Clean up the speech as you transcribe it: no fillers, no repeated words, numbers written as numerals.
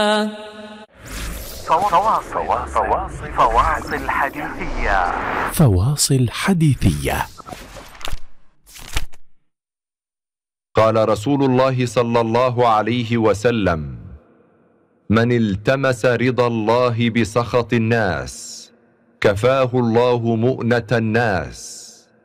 فواصل حديثية. فواصل حديثية. قال رسول الله صلى الله عليه وسلم: من التمس رضا الله بسخط الناس كفاه الله مؤنة الناس.